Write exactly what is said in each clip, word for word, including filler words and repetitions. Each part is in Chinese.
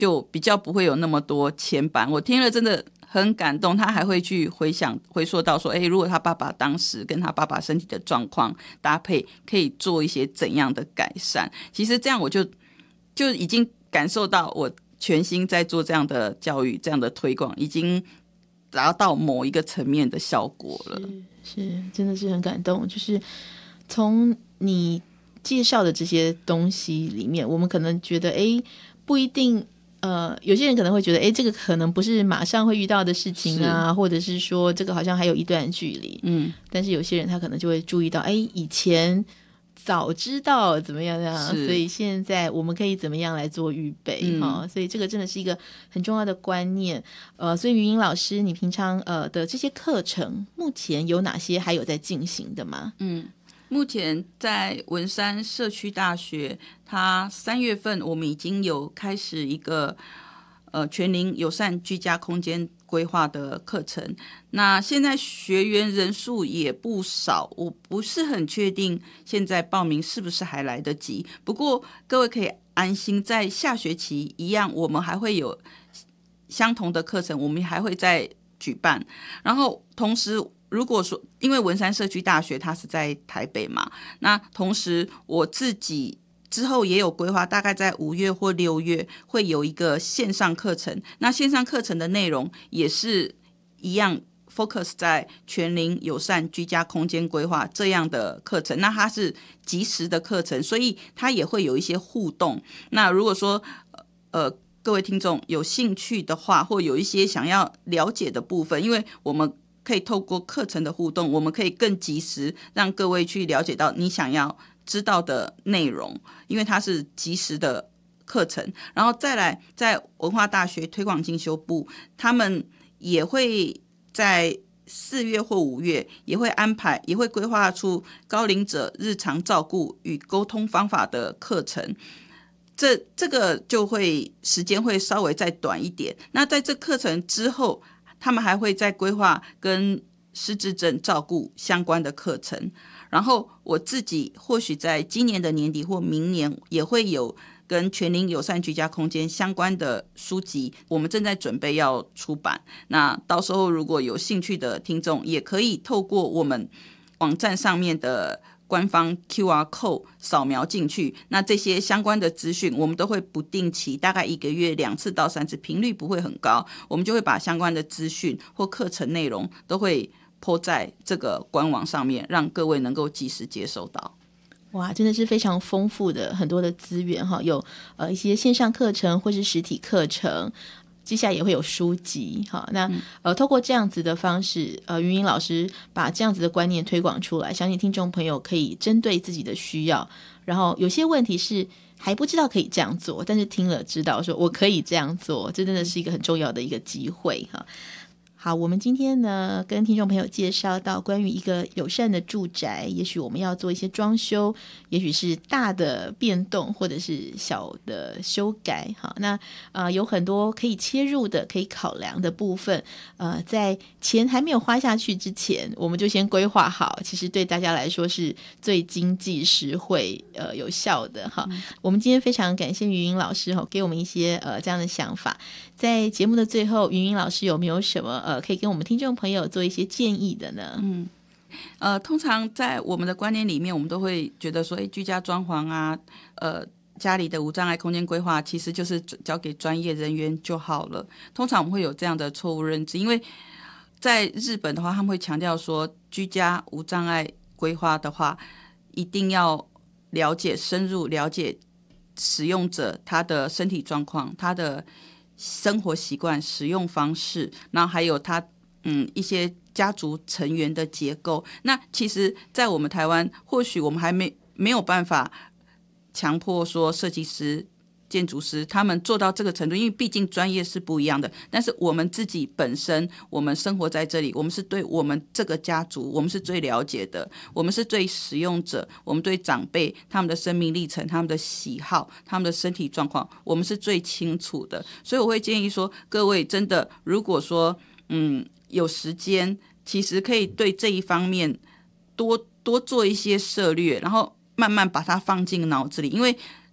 就比较不会有那么多牵绊。我听了真的很感动，他还会去回想回溯到说，哎，如果他爸爸当时跟他爸爸身体的状况搭配，可以做一些怎样的改善。其实这样我就就已经感受到我全心在做这样的教育，这样的推广已经达到某一个层面的效果了。 是, 是真的是很感动。就是从你介绍的这些东西里面，我们可能觉得哎，不一定呃，有些人可能会觉得哎，这个可能不是马上会遇到的事情啊，或者是说这个好像还有一段距离。嗯，但是有些人他可能就会注意到哎，以前早知道怎么样样，所以现在我们可以怎么样来做预备、嗯哦、所以这个真的是一个很重要的观念。呃，所以云英老师，你平常呃的这些课程目前有哪些还有在进行的吗？ 嗯，目前在文山社区大学，它三月份我们已经有开始一个呃全龄友善居家空间规划的课程。那现在学员人数也不少，我不是很确定现在报名是不是还来得及。不过各位可以安心，在下学期一样，我们还会有相同的课程，我们还会再举办。然后同时，如果说因为文山社区大学它是在台北嘛，那同时我自己之后也有规划，大概在五月或六月会有一个线上课程。那线上课程的内容也是一样 focus 在全龄友善居家空间规划这样的课程。那它是即时的课程，所以它也会有一些互动。那如果说呃各位听众有兴趣的话，或有一些想要了解的部分，因为我们可以透过课程的互动，我们可以更及时让各位去了解到你想要知道的内容，因为它是即时的课程。然后再来，在文化大学推广进修部，他们也会在四月或五月也会安排，也会规划出高龄者日常照顾与沟通方法的课程。这这个就会时间会稍微再短一点。那在这课程之后，他们还会再规划跟失智症照顾相关的课程。然后我自己或许在今年的年底或明年也会有跟全龄友善居家空间相关的书籍，我们正在准备要出版。那到时候如果有兴趣的听众，也可以透过我们网站上面的官方 Q R code 扫描进去，那这些相关的资讯我们都会不定期，大概一个月两次到三次，频率不会很高，我们就会把相关的资讯或课程内容都会 po 在这个官网上面，让各位能够及时接收到。 哇，真的是非常丰富的很多的资源哈，有呃一些线上课程或是实体课程，接下来也会有书籍哈。那、嗯、呃，透过这样子的方式，呃，云英老师把这样子的观念推广出来，相信听众朋友可以针对自己的需要，然后有些问题是还不知道可以这样做，但是听了知道说我可以这样做，这真的是一个很重要的一个机会哈。好，我们今天呢跟听众朋友介绍到关于一个友善的住宅，也许我们要做一些装修，也许是大的变动或者是小的修改。好，那呃有很多可以切入的可以考量的部分，呃在钱还没有花下去之前，我们就先规划好，其实对大家来说是最经济实惠呃有效的哈、嗯。我们今天非常感谢云英老师哈，给我们一些呃这样的想法。在节目的最后，云英老师有没有什么呃可以跟我们听众朋友做一些建议的呢？ 嗯，呃，通常在我们的观念里面，我们都会觉得说，哎，居家装潢啊，呃，家里的无障碍空间规划，其实就是交给专业人员就好了。通常我们会有这样的错误认知，因为在日本的话，他们会强调说，居家无障碍规划的话，一定要了解深入了解使用者他的身体状况，他的生活习惯、使用方式，然后还有他嗯一些家族成员的结构。那其实在我们台湾，或许我们还没没有办法强迫说设计师、建筑师他们做到这个程度，因为毕竟专业是不一样的。但是我们自己本身，我们生活在这里，我们是对我们这个家族，我们是最了解的，我们是对使用者，我们对长辈他们的生命历程、他们的喜好、他们的身体状况，我们是最清楚的。所以我会建议说，各位真的如果说嗯有时间，其实可以对这一方面多多做一些涉略，然后慢慢把它放进脑子里。因为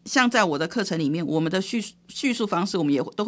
像在我的课程里面，我们的叙叙述方式，我们也都